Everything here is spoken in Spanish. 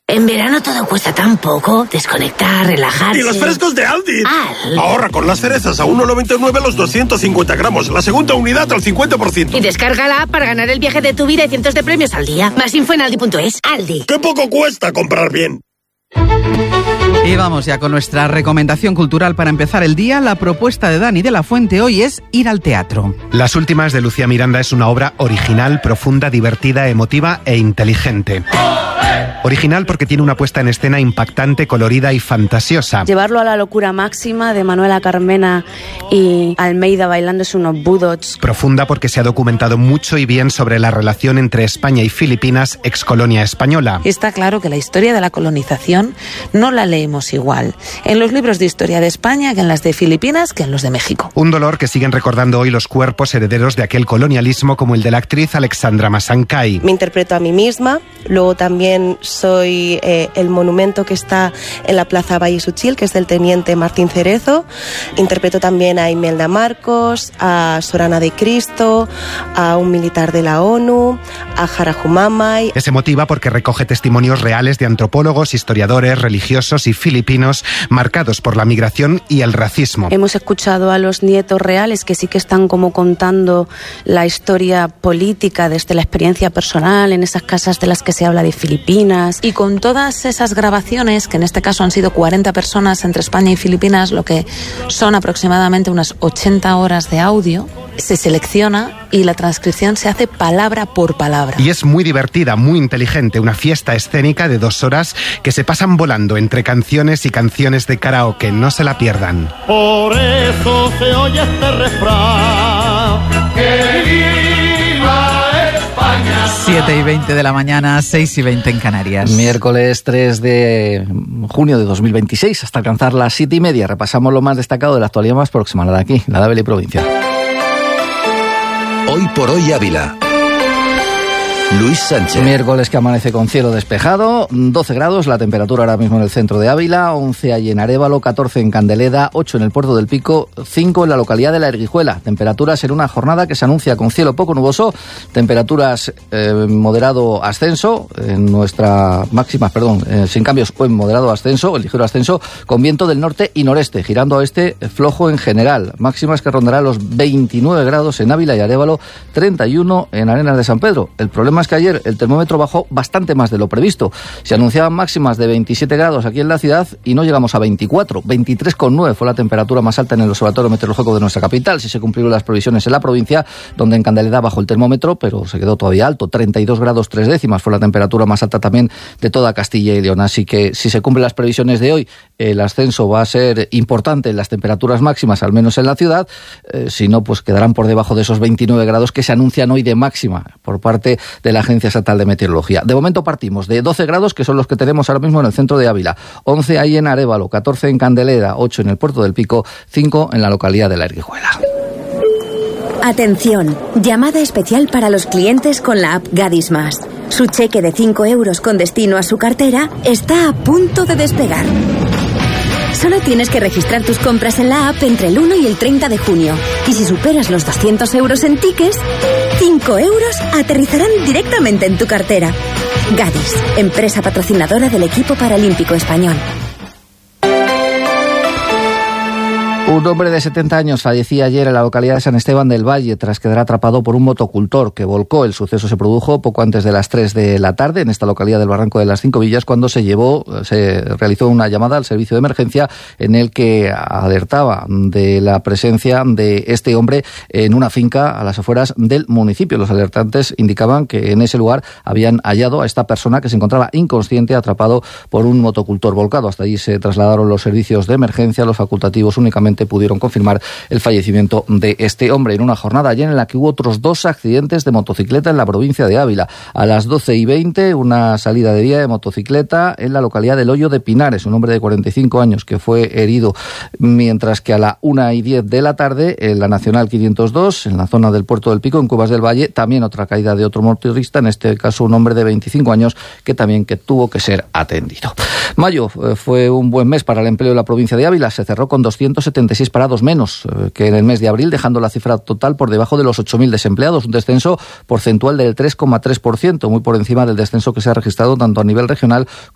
En verano todo cuesta tan poco. Desconectar, relajarse. ¡Y los frescos de Aldi! Aldi. Ahorra con las cerezas a 1,99 los 250 gramos. La segunda unidad al 50%. Y descarga la app para ganar el viaje de tu vida y cientos de premios al día. Más info en aldi.es. Aldi. ¡Qué poco cuesta comprar bien! Y vamos ya con nuestra recomendación cultural para empezar el día. La propuesta de Dani de la Fuente hoy es ir al teatro. Las últimas de Lucía Miranda es una obra original, profunda, divertida, emotiva e inteligente. Original porque tiene una puesta en escena impactante, colorida y fantasiosa. Llevarlo a la locura máxima de Manuela Carmena y Almeida bailándose unos budots. Profunda porque se ha documentado mucho y bien sobre la relación entre España y Filipinas, excolonia española. Está claro que la historia de la colonización no la leemos igual en los libros de historia de España que en las de Filipinas que en los de México. Un dolor que siguen recordando hoy los cuerpos herederos de aquel colonialismo, como el de la actriz Alexandra Masancay. Me interpreto a mí misma, luego también soy el monumento que está en la Plaza Valle Suchil, que es del teniente Martín Cerezo. Interpreto también a Imelda Marcos, a Sorana de Cristo, a un militar de la ONU, a Jarajumamay. Es emotiva porque recoge testimonios reales de antropólogos, historiadores, religiosos y filipinos marcados por la migración y el racismo. Hemos escuchado a los nietos reales que sí que están como contando la historia política desde la experiencia personal en esas casas de las que se habla de Filipinas. Y con todas esas grabaciones, que en este caso han sido 40 personas entre España y Filipinas, lo que son aproximadamente unas 80 horas de audio, se selecciona y la transcripción se hace palabra por palabra. Y es muy divertida, muy inteligente, una fiesta escénica de 2 horas que se pasan volando entre canciones y canciones de karaoke. No se la pierdan. Por eso se oye este refrán: que viva España. 7:20 de la mañana, 6:20 en Canarias. Miércoles 3 de junio de 2026, hasta alcanzar las 7:30. Repasamos lo más destacado de la actualidad más próxima, la de aquí, la de Ávila y provincia. Hoy por hoy Ávila. Luis Sánchez. Miércoles que amanece con cielo despejado, 12 grados, la temperatura ahora mismo en el centro de Ávila, 11 allí en Arévalo, 14 en Candeleda, 8 en el Puerto del Pico, 5 en la localidad de La Erguijuela. Temperaturas en una jornada que se anuncia con cielo poco nuboso, temperaturas moderado ascenso, en nuestra máxima, sin cambios, en moderado ascenso, el ligero ascenso, con viento del norte y noreste, girando a oeste flojo en general. Máximas que rondarán los 29 grados en Ávila y Arévalo, 31 en Arenas de San Pedro. El problema es que ayer el termómetro bajó bastante más de lo previsto. Se anunciaban máximas de 27 grados aquí en la ciudad y no llegamos a 24. 23,9 fue la temperatura más alta en el Observatorio Meteorológico de nuestra capital. Sí se cumplieron las previsiones en la provincia, donde en Candeleda bajó el termómetro, pero se quedó todavía alto. 32 grados 3 décimas fue la temperatura más alta también de toda Castilla y León. Así que si se cumplen las previsiones de hoy, el ascenso va a ser importante en las temperaturas máximas, al menos en la ciudad. Si no, pues quedarán por debajo de esos 29 grados que se anuncian hoy de máxima por parte de la Agencia Estatal de Meteorología. De momento partimos de 12 grados, que son los que tenemos ahora mismo en el centro de Ávila, 11 ahí en Arévalo, 14 en Candeleda, 8 en el Puerto del Pico, 5 en la localidad de La Erguijuela. Atención, llamada especial para los clientes con la app Gadis Más. Su cheque de 5 euros con destino a su cartera está a punto de despegar. Solo tienes que registrar tus compras en la app entre el 1 y el 30 de junio. Y si superas los 200 euros en tickets, 5 euros aterrizarán directamente en tu cartera. Gadis, empresa patrocinadora del equipo paralímpico español. Un hombre de 70 años fallecía ayer en la localidad de San Esteban del Valle tras quedar atrapado por un motocultor que volcó. El suceso se produjo poco antes de las 3 de la tarde en esta localidad del Barranco de las Cinco Villas, cuando se realizó una llamada al servicio de emergencia en el que alertaba de la presencia de este hombre en una finca a las afueras del municipio. Los alertantes indicaban que en ese lugar habían hallado a esta persona que se encontraba inconsciente, atrapado por un motocultor volcado. Hasta allí se trasladaron los servicios de emergencia. Los facultativos únicamente pudieron confirmar el fallecimiento de este hombre en una jornada ayer en la que hubo otros 2 accidentes de motocicleta en la provincia de Ávila. A las 12:20, una salida de vía de motocicleta en la localidad del Hoyo de Pinares, un hombre de 45 años que fue herido, mientras que a la 1:10 de la tarde en la Nacional 502, en la zona del Puerto del Pico, en Cuevas del Valle, también otra caída de otro motorista, en este caso un hombre de 25 años que tuvo que ser atendido. Mayo fue un buen mes para el empleo de la provincia de Ávila. Se cerró con 276 parados menos que en el mes de abril, dejando la cifra total por debajo de los 8.000 desempleados, un descenso porcentual del 3,3%, muy por encima del descenso que se ha registrado tanto a nivel regional